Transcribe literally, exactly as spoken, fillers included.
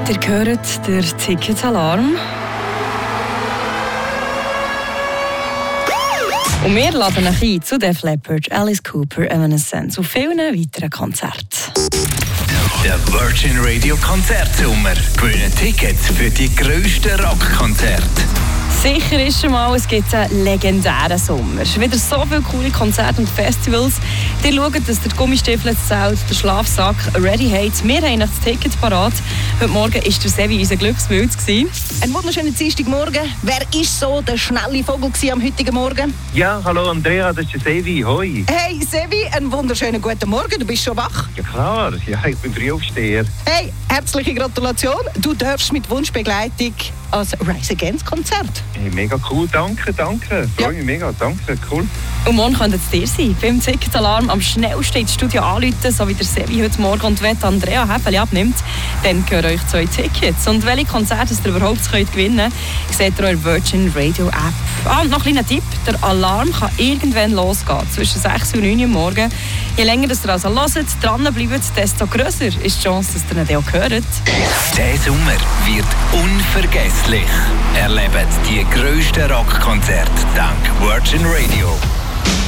Ihr hört den Ticketalarm. Und wir laden euch ein zu Def Leppard, Alice Cooper, Evanescence und vielen weiteren Konzerten. Der Virgin Radio Konzertsommer. Gewinnen Tickets für die grössten Rockkonzerte. Sicher ist schon mal, es gibt einen legendären Sommer. Wieder so viele coole Konzerte und Festivals. Ihr schaut, dass der Gummistiefel, das Zelt, der Schlafsack ready habt. Wir haben das Ticket parat. Heute Morgen war der Sevi unser Glücksbild. Ein wunderschöner Dienstagmorgen. Wer war so der schnelle Vogel am heutigen Morgen? Ja, hallo Andrea, das ist der Sevi. Hoi. Hey Sevi, einen wunderschönen guten Morgen. Du bist schon wach? Ja klar, ja, ich bin Frühaufsteher. Hey, herzliche Gratulation. Du darfst mit Wunschbegleitung als Rise Against Konzert. Hey, mega cool, danke, danke. Freue Ja. mich mega, danke, cool. Und morgen könnt es dir sein. Beim Ticketalarm am schnellsten ins Studio anrufen, so wie der Sevi heute Morgen. Und wenn Andrea Häfeli abnimmt, dann gehören euch zwei Tickets. Und welche Konzerte ihr überhaupt könnt gewinnen könnt, seht ihr in der Virgin Radio App. Ah, und noch ein kleiner Tipp, der Alarm kann irgendwann losgehen, zwischen sechs und neun Uhr morgen. Je länger ihr also hört, dranbleibt, desto grösser ist die Chance, dass ihr ihn auch hört. Der Sommer wird unvergesslich. Erlebt die grössten Rockkonzerte dank Virgin Radio.